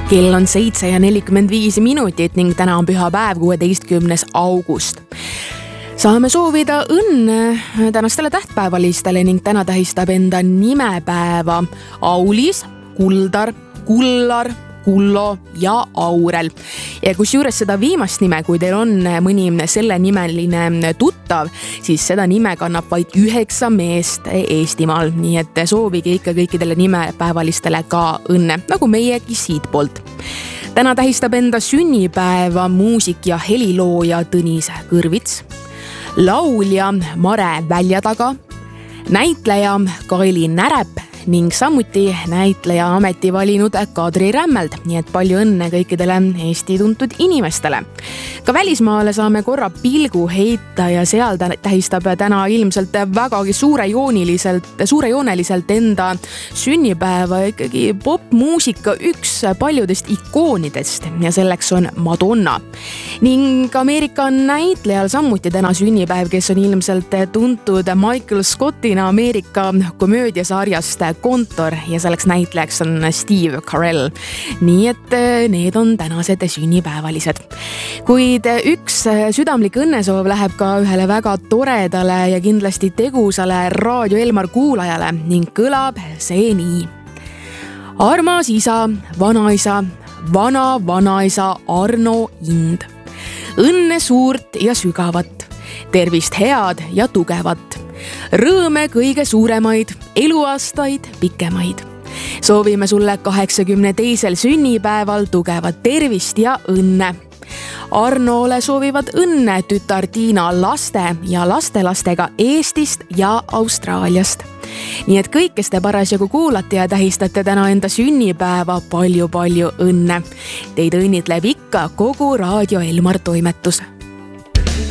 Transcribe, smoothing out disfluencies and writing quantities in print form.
Kell on 7:45 ning täna on pühapäev, 16. august. Saame soovida õnne tänastele tähtpäevalistele ning täna tähistab enda nimepäeva Aulis, Kuldar, Kullar, Kullo ja Aurel. Ja kusjuures seda viimast nime, kui teil on mõni selle nimeline tuttav, siis seda nime kannab vaid 9 meest Eestimaal. Nii et soovige ikka kõikidele nimepäevalistele ka õnne, nagu meiegi siit poolt. Täna tähistab enda sünnipäeva muusik ja helilooja Tõnis Kõrvits, laulja Mare Väljataga, näitleja Kaili Närep ning samuti näitleja ameti valinud Kadri Rämmeld. Nii et palju õnne kõikidele Eesti tuntud inimestele. Ka välismaale saame korra pilgu heita ja seal tähistab täna ilmselt vägagi suurejooneliselt enda sünnipäeva ikkagi popmuusika üks paljudest ikoonidest ja selleks on Madonna. Ning Ameerika näitlejal samuti täna sünnipäev, kes on ilmselt tuntud Michael Scottina Ameerika komöödiasarjast Kontor ja selleks näitlejaks on Steve Carell. Nii et need on tänased sünnipäevalised. Kuid üks südamlik õnnesoov läheb ka ühele väga toredale ja kindlasti tegusale Raadio Elmar kuulajale ning kõlab see nii. Armas isa, vanaisa, vanaisa Arno Ind. Õnne suurt ja sügavat, tervist head ja tugevat. Rõõme kõige suuremaid, eluaastaid pikemaid. Soovime sulle 82. sünnipäeval tugevat tervist ja õnne. Arnole soovivad õnne tütar Tiina laste ja lastelastega Eestist ja Austraaliast. Nii et kõik, kes te parasjagu kuulate ja tähistate täna enda sünnipäeva, palju õnne. Teid õnnitleb ikka kogu Raadio Elmar toimetus.